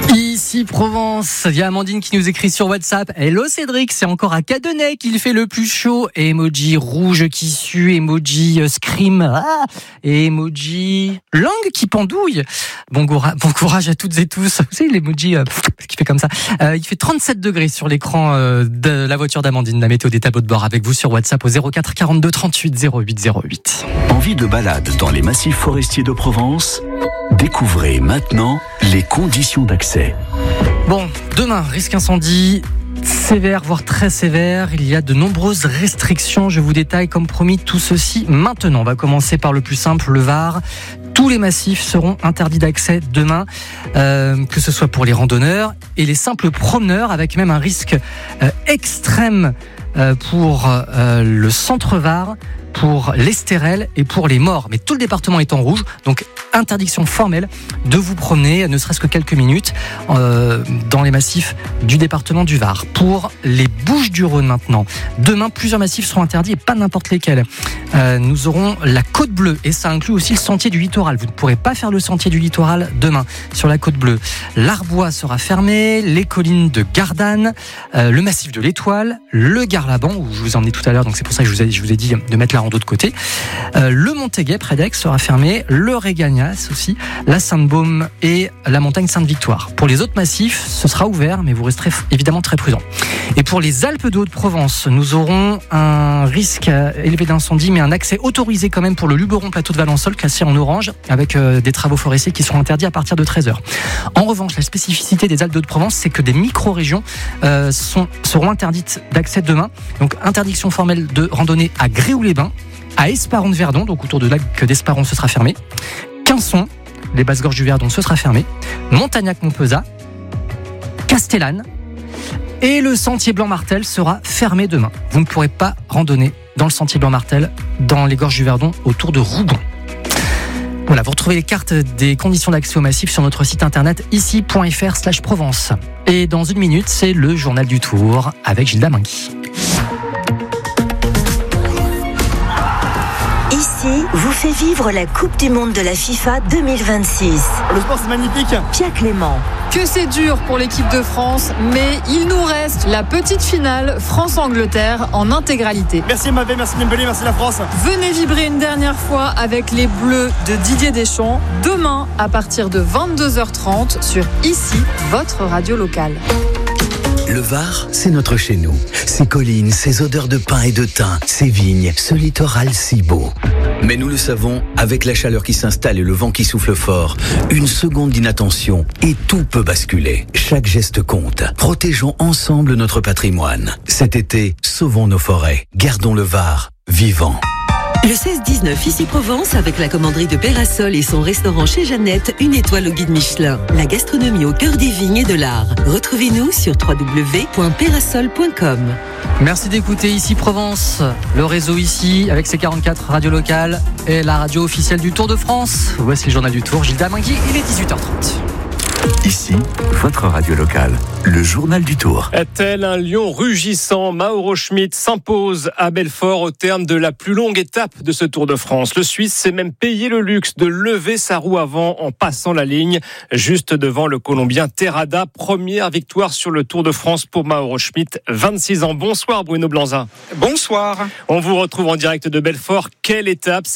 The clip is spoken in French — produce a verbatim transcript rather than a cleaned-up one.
Ici Provence, il y a Amandine qui nous écrit sur WhatsApp. Hello Cédric, c'est encore à Cadenet qu'il fait le plus chaud. Emoji rouge qui sue, emoji euh, scream, ah, et emoji langue qui pendouille. Bon, goura, bon courage à toutes et tous. Vous savez l'emoji euh, qui fait comme ça. Euh, il fait trente-sept degrés sur l'écran euh, de la voiture d'Amandine, la météo des tableaux de bord avec vous sur WhatsApp au zéro quatre quarante-deux trente-huit zéro huit zéro huit. Envie de balade dans les massifs forestiers de Provence ? Découvrez maintenant les conditions d'accès. Bon, demain, risque incendie sévère, voire très sévère. Il y a de nombreuses restrictions. Je vous détaille comme promis tout ceci maintenant. On va commencer par le plus simple, le Var. Tous les massifs seront interdits d'accès demain, euh, que ce soit pour les randonneurs et les simples promeneurs, avec même un risque euh, extrême euh, pour euh, le centre Var, pour l'Estérel et pour les morts. Mais tout le département est en rouge, donc interdiction formelle de vous promener, ne serait-ce que quelques minutes, euh, dans les massifs du département du Var. Pour les Bouches-du-Rhône maintenant, demain, plusieurs massifs seront interdits et pas n'importe lesquels. Euh, nous aurons la Côte Bleue et ça inclut aussi le sentier du littoral. Vous ne pourrez pas faire le sentier du littoral demain sur la Côte Bleue. L'Arbois sera fermé, les collines de Gardanne, euh, le massif de l'Étoile, le Garlaban, où je vous ai emmené tout à l'heure, donc c'est pour ça que je vous ai, je vous ai dit de mettre la rando de côté. Euh, le Montéguet, près d'Aix, sera fermé, le Régagnas aussi, la Sainte-Baume et la montagne Sainte-Victoire. Pour les autres massifs, ce sera ouvert, mais vous resterez évidemment très prudents. Et pour les Alpes de Haute-Provence, nous aurons un risque élevé d'incendie, mais un accès autorisé quand même pour le Luberon plateau de Valençol, classé en orange, avec euh, des travaux forestiers qui seront interdits à partir de treize heures. En revanche, la spécificité des Alpes de Haute-Provence, c'est que des micro-régions euh, sont, seront interdites d'accès demain. Donc, interdiction formelle de randonnée à Gréoux-les-Bains, à Esparon-de-Verdon, donc autour de lac d'Esparon, ce sera fermé. Quinçon, les basses gorges du Verdon, ce sera fermé. Montagnac-Montpezat, Castellane et le sentier Blanc-Martel sera fermé demain. Vous ne pourrez pas randonner dans le sentier Blanc-Martel, dans les gorges du Verdon, autour de Rougon. Voilà, vous retrouvez les cartes des conditions d'accès au massif sur notre site internet ici point f r slash Provence. Et dans une minute, c'est le journal du Tour avec Gilda Mingui. Ici vous fait vivre la Coupe du Monde de la FIFA deux mille vingt-six. Le sport, c'est magnifique. Pia Clément. Que c'est dur pour l'équipe de France, mais il nous reste la petite finale France-Angleterre en intégralité. Merci Mavé, merci Dembélé, merci la France. Venez vibrer une dernière fois avec les Bleus de Didier Deschamps, demain à partir de vingt-deux heures trente sur Ici, votre radio locale. Le Var, c'est notre chez nous. Ses collines, ses odeurs de pin et de thym, ses vignes, ce littoral si beau. Mais nous le savons, avec la chaleur qui s'installe et le vent qui souffle fort, une seconde d'inattention et tout peut basculer. Chaque geste compte. Protégeons ensemble notre patrimoine. Cet été, sauvons nos forêts. Gardons le Var vivant. Le seize dix-neuf, ici Provence, avec la commanderie de Pérasol et son restaurant chez Jeannette, une étoile au guide Michelin. La gastronomie au cœur des vignes et de l'art. Retrouvez-nous sur w w w point pérasol point com. Merci d'écouter Ici Provence, le réseau ici, avec ses quarante-quatre radios locales et la radio officielle du Tour de France. Voici le journal du Tour, Gilda Mingui, il est dix-huit heures trente. Ici, votre radio locale, le journal du Tour. Tel un lion rugissant, Mauro Schmid s'impose à Belfort au terme de la plus longue étape de ce Tour de France. Le Suisse s'est même payé le luxe de lever sa roue avant en passant la ligne, juste devant le Colombien Terrada. Première victoire sur le Tour de France pour Mauro Schmid, vingt-six ans. Bonsoir Bruno Blanzin. Bonsoir. On vous retrouve en direct de Belfort. Quelle étape!